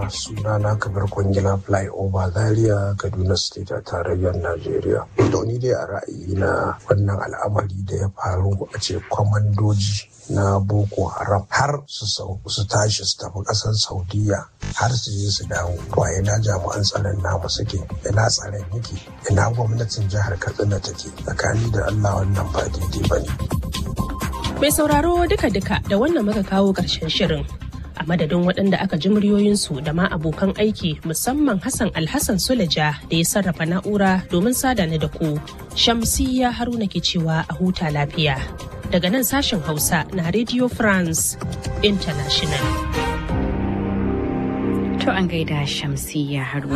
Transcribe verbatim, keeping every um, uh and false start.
sunana Kabir Kwangila Flyover Zaria, Kaduna State a tarayyar Najeriya. To ni dai a ra'ayina wannan al'amari da ya faru a ce kwamandoji na Boko Haram har su su tashi su tafi ƙasar Saudiya har su je su dawo. To a ina jami'an tsaron namu suke, ina tsaron yake, ina gwamnatin jihar Katsina take, tsakani da Allah wannan ba daidai ba ne. Mai sauraro duka-duka da wannan muka kawo ƙarshen shirin. A madadin waɗanda aka ji muryoyinsu da ma abokan aiki musamman Hassan Alhassan Suleja da ya sarrafa na'ura domin sada ni da ku. Shamsiyya Haruna ke cewa a huta lafiya. Daga nan sashen Hausa na Radio France International. To an gaida Shamsiyya Haruna.